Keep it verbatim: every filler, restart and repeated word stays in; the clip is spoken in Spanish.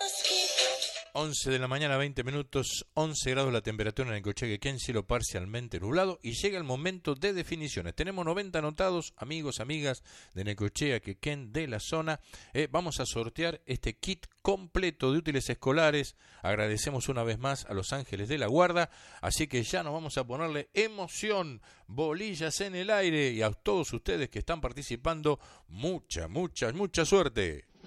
once de la mañana, veinte minutos, once grados la temperatura en Necochea, Quequén, cielo parcialmente nublado, y llega el momento de definiciones. Tenemos noventa anotados, amigos, amigas de Necochea, Quequén, de la zona. Eh, vamos a sortear este kit completo de útiles escolares. Agradecemos una vez más a Los Ángeles de la Guarda, así que ya nos vamos a ponerle emoción, bolillas en el aire, y a todos ustedes que están participando, mucha, mucha, mucha suerte.